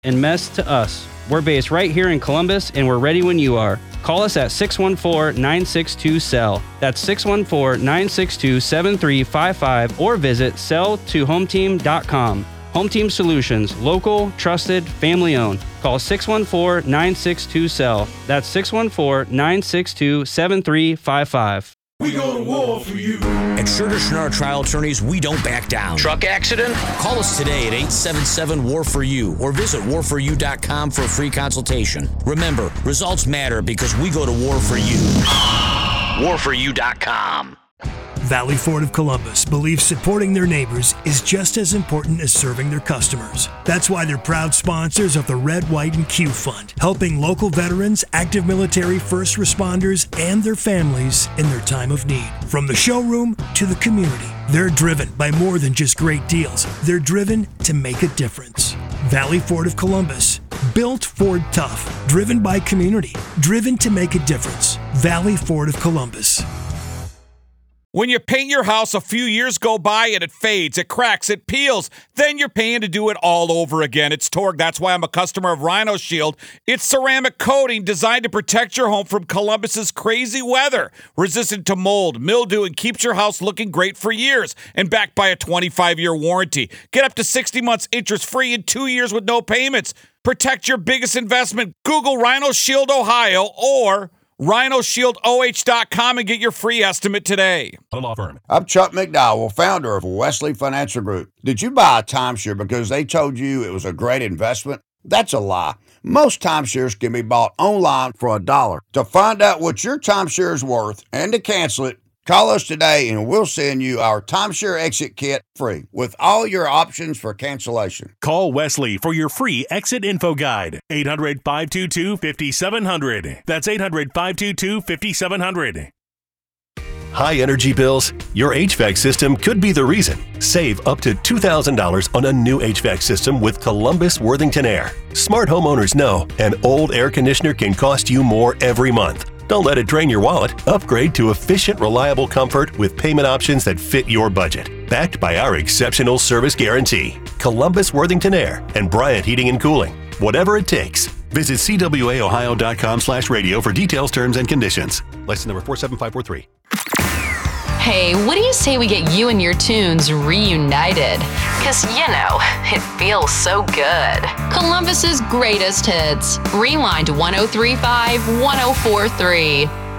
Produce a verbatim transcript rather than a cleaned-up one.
and mess to us. We're based right here in Columbus, and we're ready when you are. Call us at six one four, nine six two, S E L L. That's six one four, nine six two, seven three five five or visit sell to home team dot com. Home Team Solutions, local, trusted, family owned. Call six one four, nine six two, S E L L. That's six one four, nine six two, seven three five five. We go to war for you. At Schroeder Schnarr Trial Attorneys, we don't back down. Truck accident? Call us today at eight seven seven, war for you or visit war for you dot com for a free consultation. Remember, results matter because we go to war for you. war for you dot com. Valley Ford of Columbus believes supporting their neighbors is just as important as serving their customers. That's why they're proud sponsors of the Red, White, and Q Fund, helping local veterans, active military, first responders, and their families in their time of need. From the showroom to the community, they're driven by more than just great deals. They're driven to make a difference. Valley Ford of Columbus, built Ford tough, driven by community, driven to make a difference. Valley Ford of Columbus. When you paint your house, a few years go by and it fades, it cracks, it peels. Then you're paying to do it all over again. It's Torg. That's why I'm a customer of Rhino Shield. It's ceramic coating designed to protect your home from Columbus's crazy weather. Resistant to mold, mildew, and keeps your house looking great for years. And backed by a twenty-five year warranty. Get up to sixty months interest free and two years with no payments. Protect your biggest investment. Google Rhino Shield Ohio or Rhino Shield O H dot com and get your free estimate today. Law firm. I'm Chuck McDowell, founder of Wesley Financial Group. Did you buy a timeshare because they told you it was a great investment? That's a lie. Most timeshares can be bought online for a dollar. To find out what your timeshare is worth and to cancel it, call us today and we'll send you our timeshare exit kit free with all your options for cancellation. Call Wesley for your free exit info guide. eight hundred, five two two, five seven zero zero. That's eight hundred, five two two, five seven zero zero. High energy bills? Your H V A C system could be the reason. Save up to two thousand dollars on a new H V A C system with Columbus Worthington Air. Smart homeowners know an old air conditioner can cost you more every month. Don't let it drain your wallet. Upgrade to efficient, reliable comfort with payment options that fit your budget. Backed by our exceptional service guarantee. Columbus Worthington Air and Bryant Heating and Cooling. Whatever it takes. Visit C W A Ohio dot com slash radio for details, terms, and conditions. License number four seven five four three. Hey, what do you say we get you and your tunes reunited? Because, you know, it feels so good. Columbus's greatest hits. Rewind one oh three point five, one oh four point three.